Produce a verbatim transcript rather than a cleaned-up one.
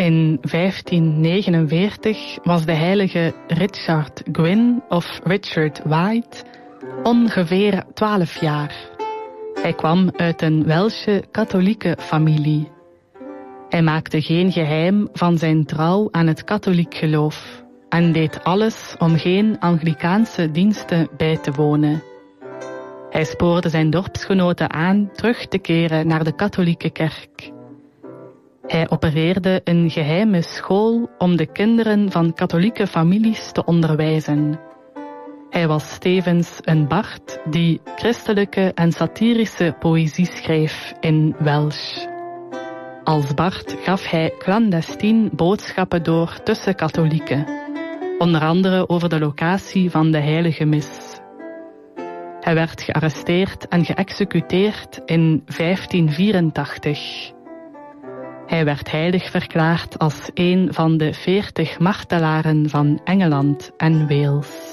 In vijftien negenenveertig was de heilige Richard Gwyn of Richard White ongeveer twaalf jaar. Hij kwam uit een Welsche katholieke familie. Hij maakte geen geheim van zijn trouw aan het katholiek geloof en deed alles om geen Anglikaanse diensten bij te wonen. Hij spoorde zijn dorpsgenoten aan terug te keren naar de katholieke kerk. Hij opereerde een geheime school om de kinderen van katholieke families te onderwijzen. Hij was tevens een bard die christelijke en satirische poëzie schreef in Welsh. Als bard gaf hij clandestien boodschappen door tussen katholieken, onder andere over de locatie van de heilige mis. Hij werd gearresteerd en geëxecuteerd in vijftien vierentachtig. Hij werd heilig verklaard als een van de veertig martelaren van Engeland en Wales.